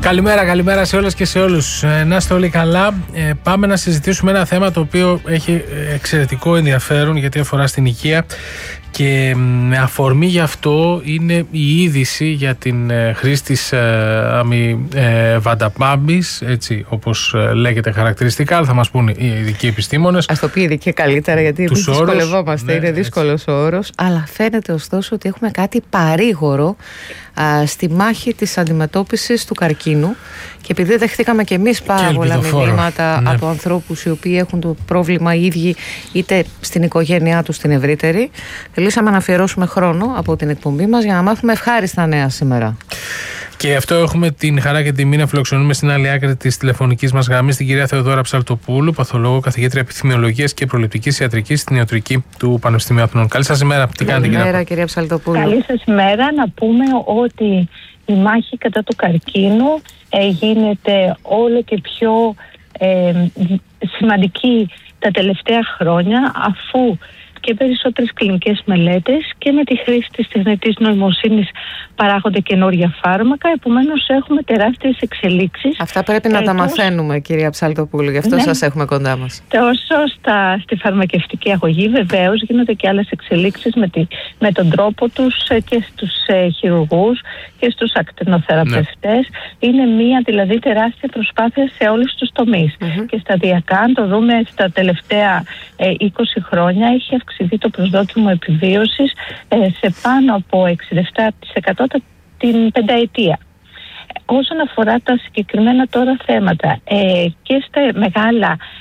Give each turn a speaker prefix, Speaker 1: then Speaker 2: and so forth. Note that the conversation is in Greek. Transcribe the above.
Speaker 1: Καλημέρα σε όλες και σε όλους. Να είστε όλοι καλά. Πάμε να συζητήσουμε ένα θέμα το οποίο έχει εξαιρετικό ενδιαφέρον γιατί αφορά στην υγεία και με αφορμή γι' αυτό είναι η είδηση για την χρήση της αμιβανταπάμπης, έτσι όπως λέγεται χαρακτηριστικά, αλλά θα μας πούν οι ειδικοί επιστήμονες.
Speaker 2: Ας το πει ειδικοί καλύτερα, γιατί δυσκολευόμαστε, είναι δύσκολος ο όρος, αλλά φαίνεται ωστόσο ότι έχουμε κάτι παρήγορο στη μάχη της αντιμετώπισης του καρκίνου, και επειδή δεχτήκαμε και εμείς πάρα πολλά μηνύματα από ανθρώπους οι οποίοι έχουν το πρόβλημα οι ίδιοι είτε στην οικογένειά τους την ευρύτερη, θελήσαμε να αφιερώσουμε χρόνο από την εκπομπή μας για να μάθουμε ευχάριστα νέα σήμερα.
Speaker 1: Και αυτό έχουμε την χαρά και τιμή να φιλοξενούμε στην άλλη άκρη της τηλεφωνικής μας γραμμής την κυρία Θεοδώρα Ψαλτοπούλου, παθολόγο, καθηγήτρια επιδημιολογίας και προληπτικής ιατρικής στην Ιατρική του Πανεπιστημίου Αθηνών. Καλή σας ημέρα. Τι κάνετε,
Speaker 2: κυρία Ψαλτοπούλου?
Speaker 3: Καλή σας ημέρα. Να πούμε ότι η μάχη κατά του καρκίνου γίνεται όλο και πιο σημαντική τα τελευταία χρόνια, αφού και περισσότερες κλινικές μελέτες και με τη χρήση της τεχνητής νοημοσύνης παράγονται καινούργια φάρμακα. Επομένως έχουμε τεράστιες εξελίξεις.
Speaker 2: Αυτά πρέπει να τα μαθαίνουμε, κυρία Ψαλτοπούλου, γι' αυτό σας έχουμε κοντά μας.
Speaker 3: Τόσο στη φαρμακευτική αγωγή, βεβαίως γίνονται και άλλες εξελίξεις με τον τρόπο τους και στους χειρουργούς και στους ακτινοθεραπευτές. Είναι μια δηλαδή τεράστια προσπάθεια σε όλους τους τομείς. Και σταδιακά, αν το δούμε στα τελευταία 20 χρόνια, έχει αυξηθεί το προσδόκιμο επιβίωσης σε πάνω από 67% την πενταετία. Όσον αφορά τα συγκεκριμένα τώρα θέματα και στα μεγάλα